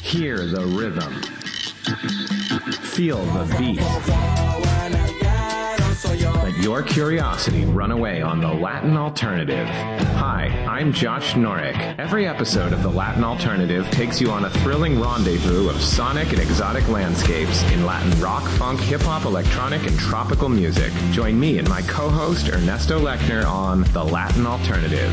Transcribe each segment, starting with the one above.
Hear the rhythm. Feel the beat. Let your curiosity run away on the Latin Alternative. Hi, I'm Josh Norek. Every episode of the Latin Alternative takes you on a thrilling rendezvous of sonic and exotic landscapes in Latin rock, funk, hip-hop, electronic, and tropical music. Join me and my co-host Ernesto Lechner on the Latin Alternative.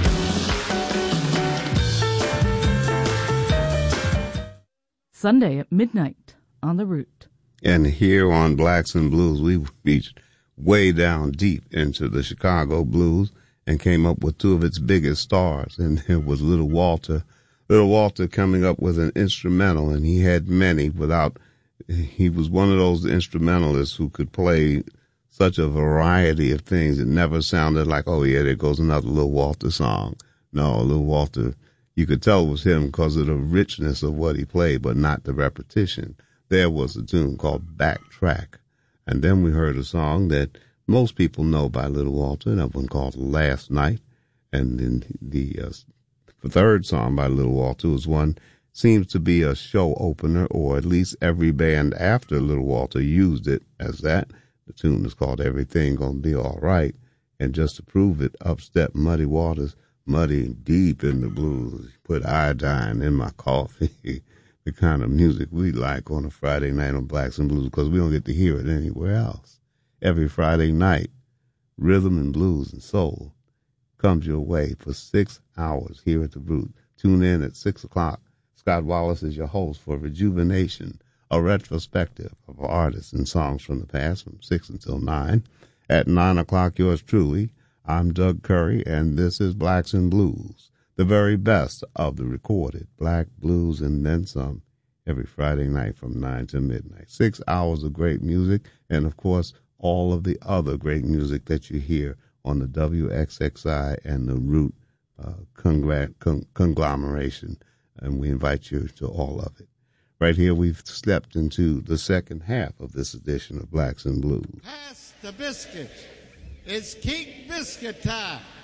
Sunday at midnight on The Root. And here on Blacks and Blues, we reached way down deep into the Chicago blues and came up with two of its biggest stars. And there was Little Walter. Little Walter coming up with an instrumental, and he had many he was one of those instrumentalists who could play such a variety of things. It never sounded like, oh yeah, there goes another Little Walter song. No, Little Walter, you could tell it was him because of the richness of what he played, but not the repetition. There was a tune called Backtrack. And then we heard a song that most people know by Little Walter, that one called Last Night. And then the third song by Little Walter was one, seems to be a show opener, or at least every band after Little Walter used it as that. The tune is called Everything Gonna Be All Right. And just to prove it, up stepped Muddy Waters, muddy deep in the blues. Put iodine in my coffee. The kind of music we like on a Friday night on Blacks and Blues, because we don't get to hear it anywhere else. Every Friday night, rhythm and blues and soul comes your way for 6 hours here at The Root. Tune in at 6 o'clock. Scott Wallace is your host for Rejuvenation, a retrospective of artists and songs from the past from 6 until 9. At 9 o'clock, yours truly, I'm Doug Curry, and this is Blacks and Blues, the very best of the recorded black blues and then some, every Friday night from 9 to midnight. 6 hours of great music, and of course, all of the other great music that you hear on the WXXI and the Root conglomeration, and we invite you to all of it. Right here, we've stepped into the second half of this edition of Blacks and Blues. Pass the biscuit. It's King Biscuit time.